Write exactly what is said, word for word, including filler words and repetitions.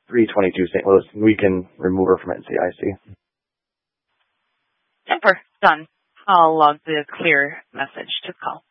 three twenty-two Saint Louis, and we can remove her from N C I C. Super. Done. I'll log the clear message to call.